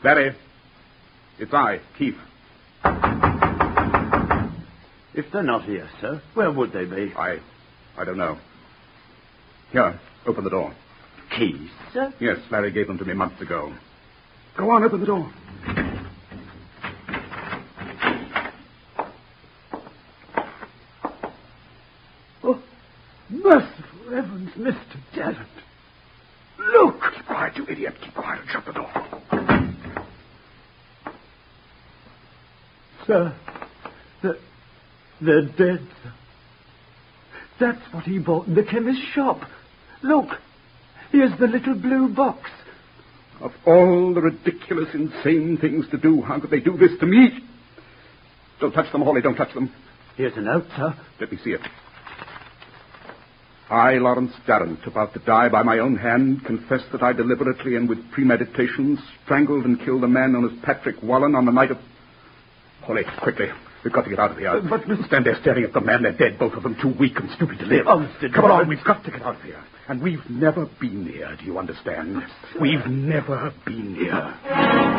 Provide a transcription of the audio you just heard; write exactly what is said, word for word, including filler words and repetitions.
Larry, it's I, Keith. If they're not here, sir, where would they be? I... I don't know. Here, open the door. Keys, sir? Yes, Larry gave them to me months ago. Go on, open the door. Oh, merciful heavens, Mister Tarrant. Look! Keep quiet, you idiot. Keep quiet and shut the door. Sir, they're, they're dead, sir. That's what he bought in the chemist's shop. Look, here's the little blue box. Of all the ridiculous, insane things to do, how could they do this to me? Don't touch them, Hawley, don't touch them. Here's a note, sir. Let me see it. I, Lawrence Tarrant, about to die by my own hand, confess that I deliberately and with premeditation strangled and killed a man known as Patrick Wallen on the night of... Hawley, quickly. We've got to get out of here. Uh, but, Mister Stand there staring at the man. They're dead, both of them, too weak and stupid to live. Oh, Mister Come Tarrant. along, we've got to get out of here. And we've never been here, do you understand? We've never been here.